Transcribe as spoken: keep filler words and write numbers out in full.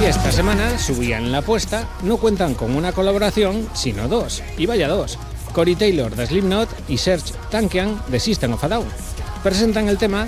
Y esta semana subían la apuesta, no cuentan con una colaboración, sino dos, y vaya dos. Corey Taylor de Slipknot y Serj Tankian de System of a Down. Presentan el tema